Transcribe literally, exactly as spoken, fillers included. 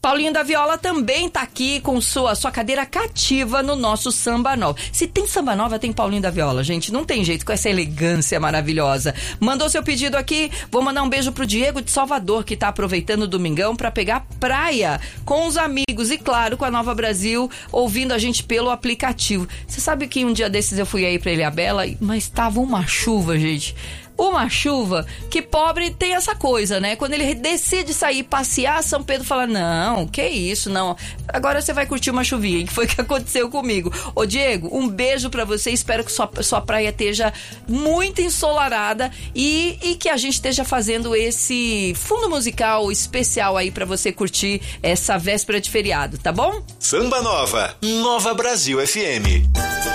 Paulinho da Viola também tá aqui com sua, sua cadeira cativa no nosso Samba Nova. Se tem Samba Nova, tem Paulinho da Viola, gente. Não tem jeito, com essa elegância maravilhosa. Mandou seu pedido aqui. Vou mandar um beijo pro Diego de Salvador, que tá aproveitando o domingão pra pegar praia com os amigos. E claro, com a Nova Brasil, ouvindo a gente pelo aplicativo. Você sabe que um dia desses eu fui aí pra Ilhabela, mas tava uma chuva, gente. Uma chuva que pobre tem essa coisa, né? Quando ele decide sair passear, São Pedro fala, não, que isso, não. Agora você vai curtir uma chuvinha, que foi o que aconteceu comigo. Ô Diego, um beijo pra você, espero que sua, sua praia esteja muito ensolarada e, e que a gente esteja fazendo esse fundo musical especial aí pra você curtir essa véspera de feriado, tá bom? Samba Nova, Nova Brasil F M.